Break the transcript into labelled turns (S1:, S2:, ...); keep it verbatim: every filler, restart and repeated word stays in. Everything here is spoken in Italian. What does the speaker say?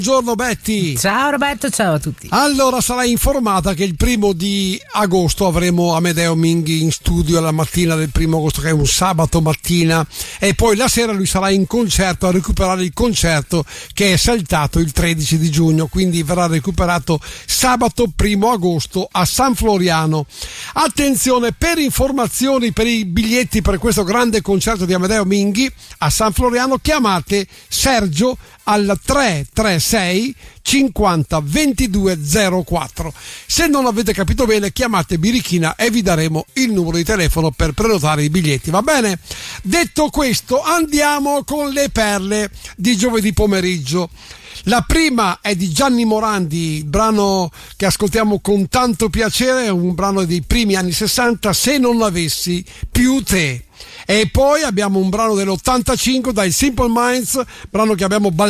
S1: Buongiorno Betty.
S2: Ciao Roberto, ciao a tutti.
S1: Allora, sarai informata che il primo di agosto avremo Amedeo Minghi in studio la mattina del primo agosto, che è un sabato mattina, e poi la sera lui sarà in concerto a recuperare il concerto che è saltato il tredici di giugno, quindi verrà recuperato sabato primo agosto a San Floriano. Attenzione, per informazioni per i biglietti per questo grande concerto di Amedeo Minghi a San Floriano chiamate Sergio al tre tre sei cinquanta ventidue zero quattro. Se non avete capito bene, chiamate Birichina e vi daremo il numero di telefono per prenotare i biglietti, va bene? Detto questo, andiamo con le perle di giovedì pomeriggio. La prima è di Gianni Morandi, il brano che ascoltiamo con tanto piacere, è un brano dei primi anni sessanta, Se non avessi più te. E poi abbiamo un brano dell'ottantacinque dai Simple Minds, brano che abbiamo ballato